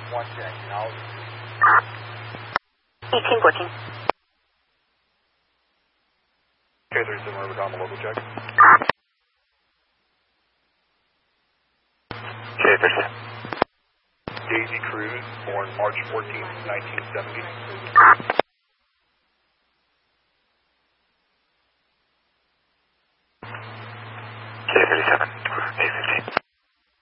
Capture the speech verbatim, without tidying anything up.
One check. Now. eighteen fourteen. Okay, there's a Murder on the local check. Okay, there's Daisy Cruz, born March fourteenth, nineteen seventy. K thirty-seven, Daisy